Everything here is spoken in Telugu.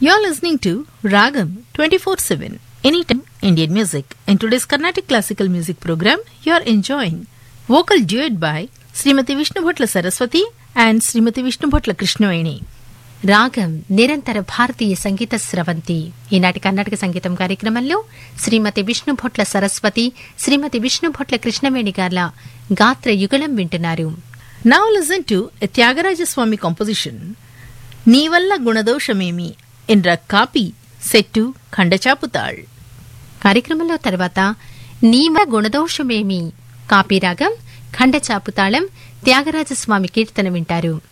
You're listening to Ragam 24/7, anytime Indian music. In today's Carnatic Classical Music program, you're enjoying vocal duet by Srimati Vishnubhotla Saraswati and Srimati Vishnubhotla Krishnaveni. రాగం నిరంతర భారతీయ సంగీత స్రవంతి. ఈనాటి కర్ణాటక సంగీతం కార్యక్రమంలో శ్రీమతి విష్ణుభొట్ల సరస్వతి, శ్రీమతి విష్ణుభొట్ల కృష్ణవేణి గార్ల గాత్ర యుగళం వింటున్నారు. Now listen to a Tyagaraja Swami composition, Nivalla Gunadoshamemi, in Rakkapi, set to Khandachaputal. కార్యక్రమంలో తర్వాత నీవ గుణదోషమేమి కాపీ రాగం ఖండచాపుతాళం త్యాగరాజస్వామి కీర్తన వింటారు.